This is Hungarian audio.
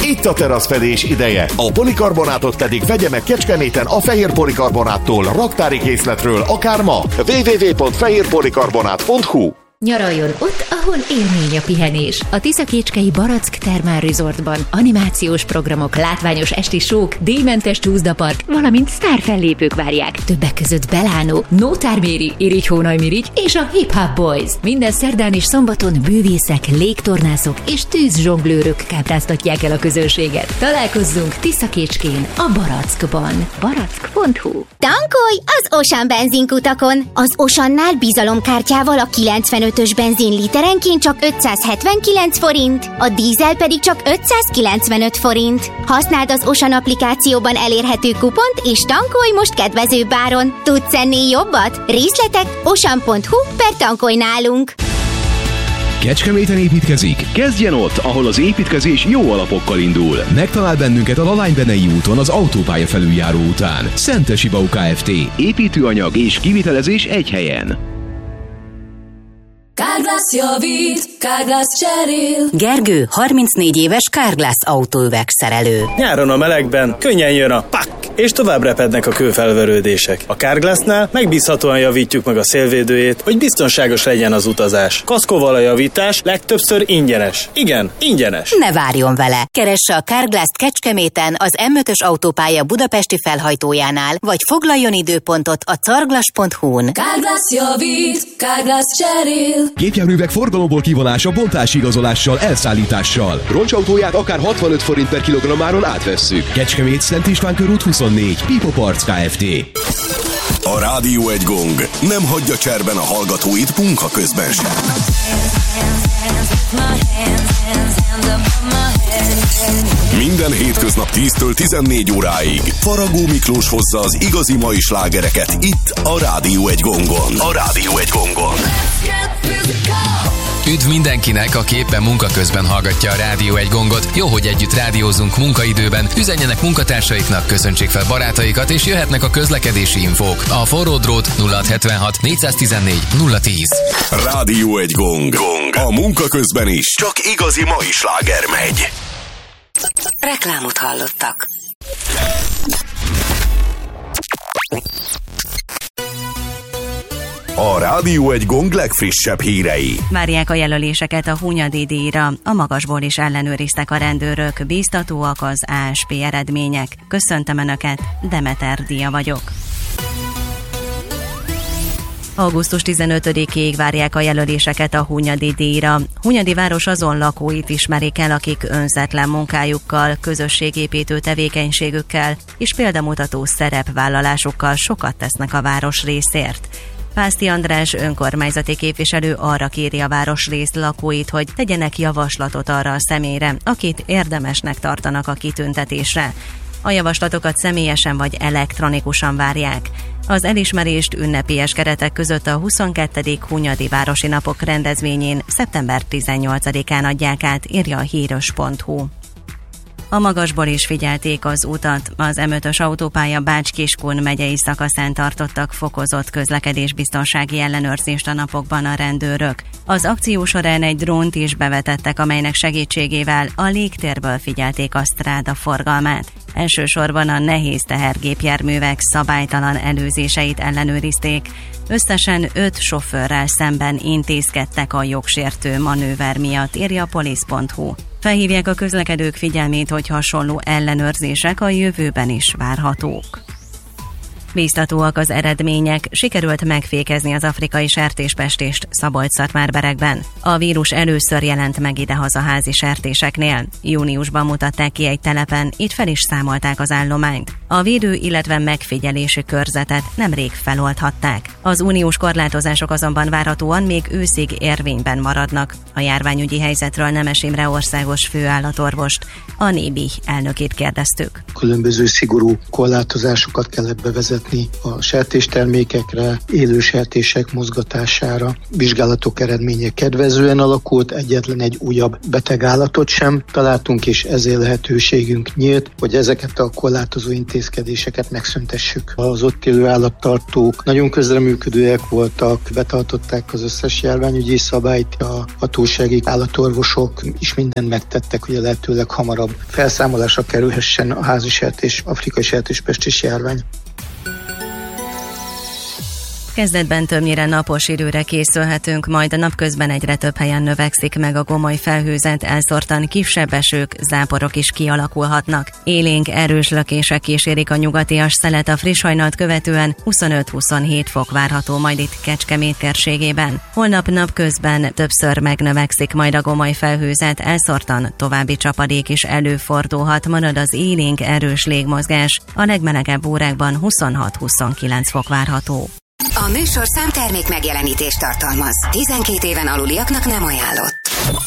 Itt a teraszfedés ideje. A polikarbonátot pedig vegye meg Kecskeméten a Fehér Polikarbonáttól, raktári készletről, akár ma. www.fehérpolikarbonát.hu. Nyaraljon ott, ahol élmény a pihenés. A Tiszakécskei Barack Thermal Resortban animációs programok, látványos esti sók, díjmentes csúszdapark, valamint sztárfellépők várják. Többek között Belánó, Nótár Méri, Irigy Hónaj Mirigy és a Hip Hop Boys. Minden szerdán és szombaton bűvészek, légtornászok és tűzzsonglőrök kápráztatják el a közönséget. Találkozzunk Tiszakécskén, a Barackban. Barack.hu. Tankolj az Osan benzinkutakon! Az Osannál bizalomkártyával a 95-ös benzin literenként csak 579 forint, a dízel pedig csak 595 forint. Használd az Osan applikációban elérhető kupont, és tankolj most kedvezőbb áron. Tudsz ennél jobbat? Részletek osan.hu/tankolj nálunk. Kecskeméten építkezik? Kezdjen ott, ahol az építkezés jó alapokkal indul. Megtalál bennünket a Lalánybennei úton az autópálya felüljáró után. Szentesi Bau Kft. Építőanyag és kivitelezés egy helyen. Carglass javít, Carglass cserél. Gergő, 34 éves Carglass autóüvegszerelő. Nyáron a melegben könnyen jön a pak, és tovább repednek a kőfelverődések. A Carglassnál megbízhatóan javítjuk meg a szélvédőjét, hogy biztonságos legyen az utazás. Kaszkóval a javítás legtöbbször ingyenes. Igen, ingyenes. Ne várjon vele! Keresse a Carglass-t Kecskeméten az M5-ös autópálya budapesti felhajtójánál, vagy foglaljon időpontot a carglass.hu-n. Carglass javít, Carglass cserél. Gépjárművek forgalomból kivonása bontási igazolással, elszállítással. Roncsautóját akár 65 forint per kilogrammáron átvesszük. Kecskemét, Szent István körút 24, Pipo Parts Kft. A Rádió egy gong nem hagyja cserben a hallgatóit munka közben sem. Minden hétköznap 10-től 14 óráig Faragó Miklós hozza az igazi mai slágereket itt a Rádió egy gongon. A Rádió egy gongon. Üdv mindenkinek, aki éppen munka közben hallgatja a Rádió egy gongot. Jó, hogy együtt rádiózunk munkaidőben. Üzenjenek munkatársaiknak, köszöntsék fel barátaikat, és jöhetnek a közlekedési infók. A forró drót 0676 414 010. Rádió egy gong. A munka közben is csak igazi mai sláger megy. Reklámot hallottak. A Rádió egy gong legfrissebb hírei. Várják a jelöléseket a Hunyadi díjra. A magasból is ellenőriztek a rendőrök. Bíztatóak az ASP eredmények. Köszöntöm Önöket, Demeter Dia vagyok. Augusztus 15-ig várják a jelöléseket a Hunyadi díjra. Hunyadi város azon lakóit ismerik el, akik önzetlen munkájukkal, közösségépítő tevékenységükkel és példamutató szerepvállalásukkal sokat tesznek a városrészért. Pászti András önkormányzati képviselő arra kéri a városrész lakóit, hogy tegyenek javaslatot arra a személyre, akit érdemesnek tartanak a kitüntetésre. A javaslatokat személyesen vagy elektronikusan várják. Az elismerést ünnepélyes keretek között a 22. Hunyadi Városi Napok rendezvényén szeptember 18-án adják át, írja a híros.hu. A magasból is figyelték az utat. Az M5-ös autópálya Bács-Kiskun megyei szakaszán tartottak fokozott közlekedésbiztonsági ellenőrzést a napokban a rendőrök. Az akció során egy drónt is bevetettek, amelynek segítségével a légtérből figyelték a stráda forgalmát. Elsősorban a nehéz tehergépjárművek szabálytalan előzéseit ellenőrizték. Összesen 5 sofőrrel szemben intézkedtek a jogsértő manőver miatt, írja a polisz.hu. Felhívják a közlekedők figyelmét, hogy hasonló ellenőrzések a jövőben is várhatók. Bíztatóak az eredmények, sikerült megfékezni az afrikai sertéspestést Szabolcs-Szatmár-Berekben. A vírus először jelent meg idehaza házi sertéseknél. Júniusban mutatták ki egy telepen, itt fel is számolták az állományt. A védő, illetve megfigyelési körzetet nemrég feloldhatták. Az uniós korlátozások azonban várhatóan még őszig érvényben maradnak. A járványügyi helyzetről Nemes Imre országos főállatorvost, a NÉBI elnökét kérdeztük. Különböző szigorú korlátozásokat kellett bevezetni vezetni a sertéstermékekre, élő sertések mozgatására. Vizsgálatok eredménye kedvezően alakult, egyetlen egy újabb betegállatot sem találtunk, és ezért lehetőségünk nyílt, hogy ezeket a korlátozó intézkedéseket megszüntessük. Az ott élő állattartók nagyon közreműködőek voltak, betartották az összes járványügyi szabályt, a hatósági állatorvosok is mindent megtettek, hogy a lehetőleg hamarabb felszámolásra kerülhessen a házi sertés, afrikai sertéspestis járvány. Kezdetben többnyire napos időre készülhetünk, majd a napközben egyre több helyen növekszik meg a gomoly felhőzet, elszórtan kisebb esők, záporok is kialakulhatnak. Élénk, erős lökések kísérik a nyugatias szelet, a friss hajnalt követően 25-27 fok várható majd itt Kecskemét térségében. Holnap napközben többször megnövekszik majd a gomoly felhőzet, elszórtan további csapadék is előfordulhat, marad az élénk, erős légmozgás, a legmelegebb órákban 26-29 fok várható. A műsorszám termék megjelenítést tartalmaz. 12 éven aluliaknak nem ajánlott.